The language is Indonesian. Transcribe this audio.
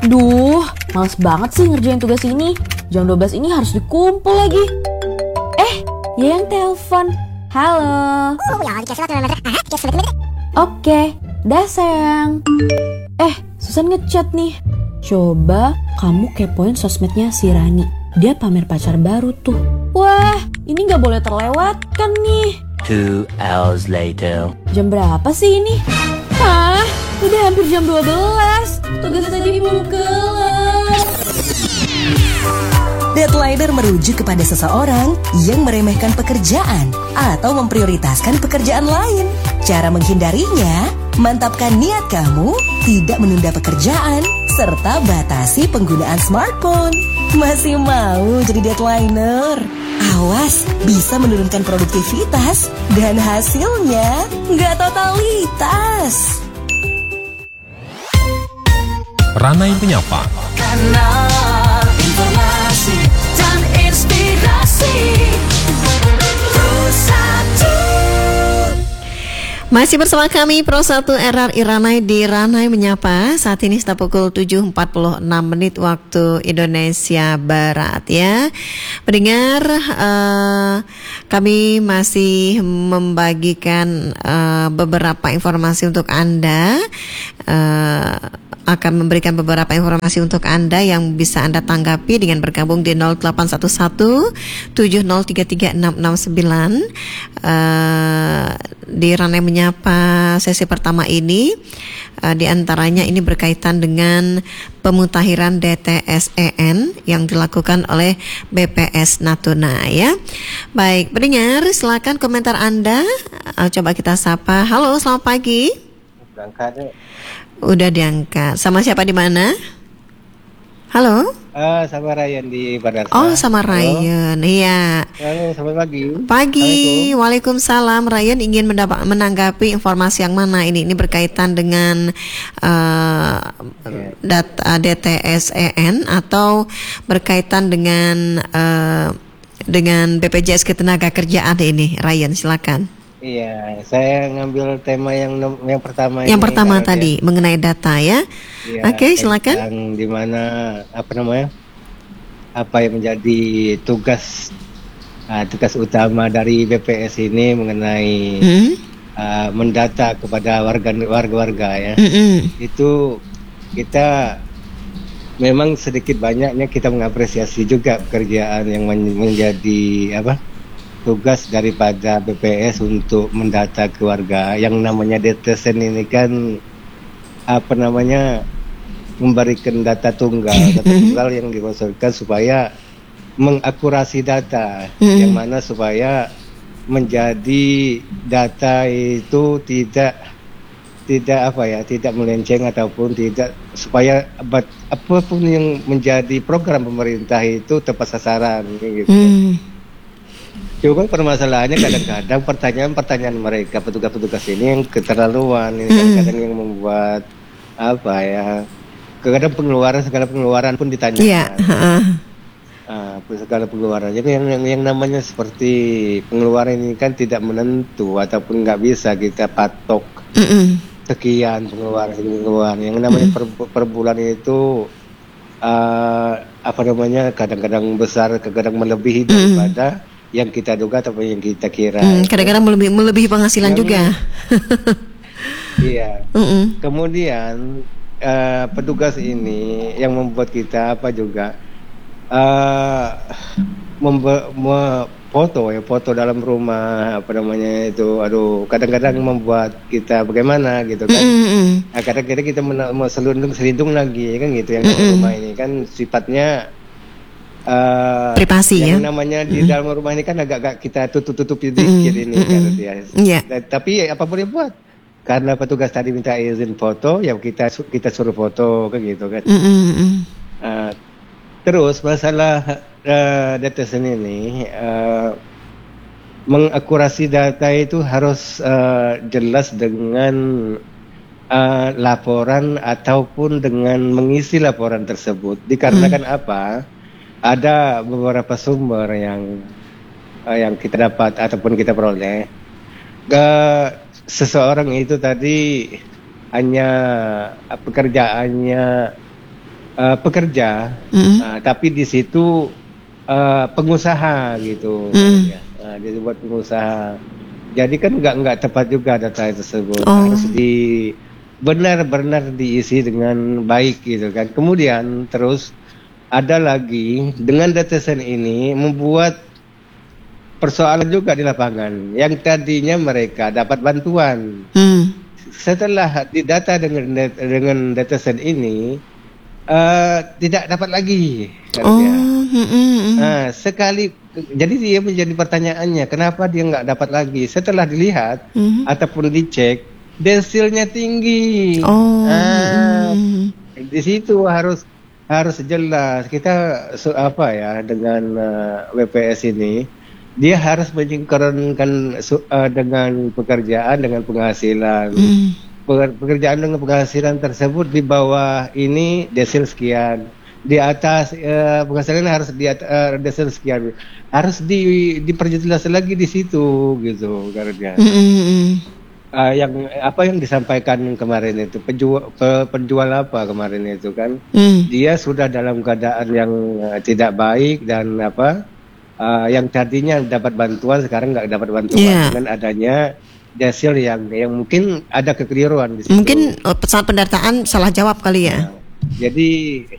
Duh, males banget sih ngerjain tugas ini. Jam 12 ini harus dikumpul lagi. Ya yang telepon. Halo. Oke, dah sayang. Susan ngechat nih. Coba kamu kepoin sosmednya si Rani. Dia pamer pacar baru tuh. Wah, ini gak boleh terlewatkan nih. 2 hours later. Jam berapa sih ini? Hah? Udah hampir jam 12. Tugas tadi belum kelar. Deadliner merujuk kepada seseorang yang meremehkan pekerjaan atau memprioritaskan pekerjaan lain. Cara menghindarinya, mantapkan niat kamu tidak menunda pekerjaan serta batasi penggunaan smartphone. Masih mau jadi deadliner? Awas, bisa menurunkan produktivitas dan hasilnya nggak totalitas. Ranai Menyapa. Kanal informasi dan inspirasi Pro1. Masih bersama kami Pro1 RRI Ranai di Ranai Menyapa. Saat ini sudah pukul 7.46 menit waktu Indonesia Barat ya. Pendengar, kami masih membagikan beberapa informasi untuk Anda. Akan memberikan beberapa informasi untuk Anda yang bisa Anda tanggapi dengan bergabung di 0811 7033 669 di Ranai Menyapa sesi pertama ini. Di antaranya ini berkaitan dengan pemutahiran DTSEN yang dilakukan oleh BPS Natuna ya. Baik, pendengar, silakan komentar Anda. Coba kita sapa. Halo, selamat pagi. Udah diangkat. Sama siapa di mana? Halo? Sama Ryan di Badarsa. Oh, sama Ryan. Iya. Halo, selamat pagi. Pagi. Waalaikumsalam. Ryan ingin menanggapi informasi yang mana ini? Ini berkaitan dengan data DTSEN atau berkaitan dengan BPJS Ketenagakerjaan ini. Ryan, silakan. Iya, saya ngambil tema yang pertama. Yang pertama tadi mengenai data ya. Iya, Oke, silakan. Yang dimana apa yang menjadi tugas utama dari BPS ini mengenai mendata kepada warga-warga ya. Itu kita memang sedikit banyaknya kita mengapresiasi juga pekerjaan yang menjadi tugas daripada BPS untuk mendata keluarga. Yang namanya DTSEN ini kan memberikan data tunggal yang dimaksudkan supaya mengakurasi data, yang mana supaya menjadi data itu tidak melenceng ataupun tidak, supaya apapun yang menjadi program pemerintah itu tepat sasaran gitu. Cuma permasalahannya kadang-kadang pertanyaan mereka petugas-petugas ini yang keterlaluan, ini kadang-kadang yang membuat kadang segala pengeluaran pun ditanyakan. Segala pengeluaran. Jadi yang namanya seperti pengeluaran ini kan tidak menentu ataupun nggak bisa kita patok sekian pengeluaran. Yang namanya per bulan itu kadang-kadang besar, kadang melebihi daripada yang kita duga atau yang kita kira. Kadang-kadang melebihi penghasilan juga. Iya. Kemudian petugas ini yang membuat kita foto dalam rumah kadang-kadang membuat kita bagaimana gitu kan. Kadang-kadang kita mau selindung lagi kan gitu, yang rumah ini kan sifatnya privasi yang ya. namanya di dalam rumah ini kan agak kita tutup sedikit ini kan dia. Tapi apapun yang buat, karena petugas tadi minta izin foto, ya kita suruh foto kan gitu kan. Terus masalah DTSEN ini mengakurasi data itu harus jelas dengan laporan ataupun dengan mengisi laporan tersebut. Dikarenakan ada beberapa sumber yang kita dapat ataupun kita peroleh. Seseorang itu tadi hanya pekerjaannya pekerja, tapi di situ pengusaha gitu. Ya. Dia buat pengusaha. Jadi kan nggak tepat juga data tersebut. Harus benar-benar diisi dengan baik gitu kan. Kemudian terus ada lagi dengan data sen ini membuat persoalan juga di lapangan. Yang tadinya mereka dapat bantuan. Setelah didata dengan data set ini tidak dapat lagi. Sekali, jadi dia menjadi pertanyaannya kenapa dia nggak dapat lagi. Setelah dilihat ataupun dicek, desilnya tinggi. Di situ harus jelas kita dengan WPS ini. Dia harus menyinkronkan dengan pekerjaan dengan penghasilan. Pekerjaan dengan penghasilan tersebut di bawah ini desil sekian, di atas penghasilan harus di atas desil sekian. Harus diperjelas lagi di situ gitu karena. Yang disampaikan kemarin itu penjual apa kemarin itu kan, dia sudah dalam keadaan yang tidak baik dan yang tadinya dapat bantuan sekarang nggak dapat bantuan dengan adanya desil yang mungkin ada kekeliruan di situ. Mungkin pesan pendataan salah jawab kali ya. Jadi